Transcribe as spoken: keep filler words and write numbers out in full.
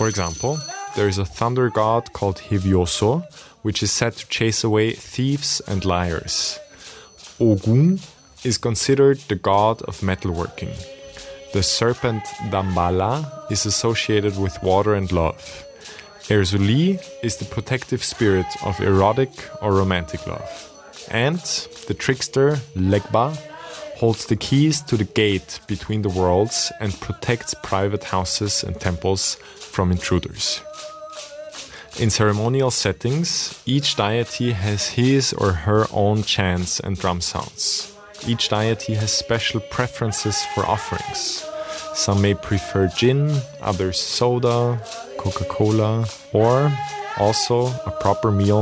For example, there is a thunder god called Hevioso, which is said to chase away thieves and liars. Ogun is considered the god of metalworking. The serpent Dambala is associated with water and love. Erzuli is the protective spirit of erotic or romantic love. And the trickster Legba holds the keys to the gate between the worlds and protects private houses and temples from intruders. In ceremonial settings, each deity has his or her own chants and drum sounds. Each deity has special preferences for offerings. Some may prefer gin, others soda, Coca-Cola, or also a proper meal